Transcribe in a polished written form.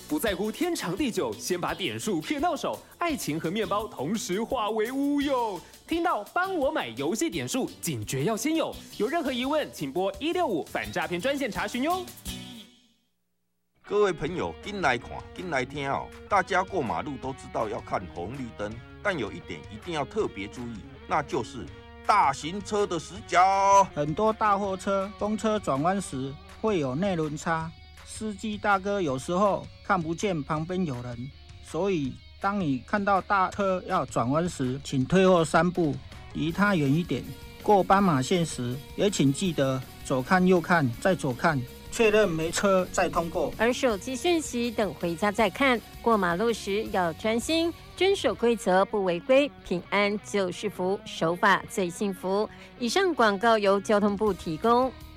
不在乎天长地久，先把点数骗到手，爱情和面包同时化为乌有。听到帮我买游戏点数，警觉要先有。有任何疑问，请拨165反诈骗专线查询哟。 各位朋友，跟来看，跟来听哦。大家过马路都知道要看红绿灯，但有一点一定要特别注意，那就是大型车的死角。 很多大货车、公车转弯时会有内轮差，司机大哥有时候看不见旁边有人，所以当你看到大车要转弯时，请退后3步，离他远一点。过斑马线时，也请记得左看右看再左看，确认没车再通过。 而手机讯息等回家再看。过马路时要专心，遵守规则不违规，平安就是福，守法最幸福。以上广告由交通部提供。